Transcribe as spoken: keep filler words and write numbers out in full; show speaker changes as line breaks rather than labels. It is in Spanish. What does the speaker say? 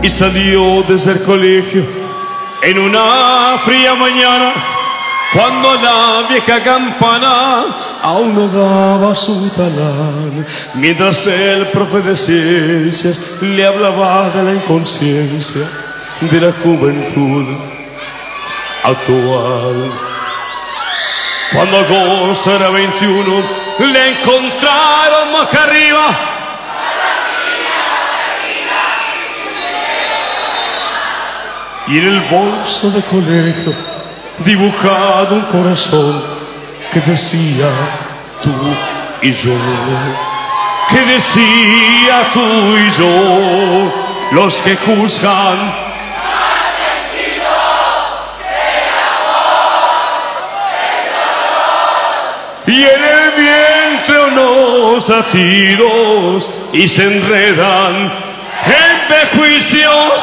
y salió desde el colegio en una fría mañana, cuando la vieja campana aún no daba su talán, mientras el profe de ciencias le hablaba de la inconsciencia de la juventud actual. Cuando agosto era veintiuno, le encontraron boca arriba. Y en el bolso de colegio dibujado un corazón que decía tú y yo, que decía tú y yo, los que juzgan. Y en el vientre unos latidos y se enredan en prejuicios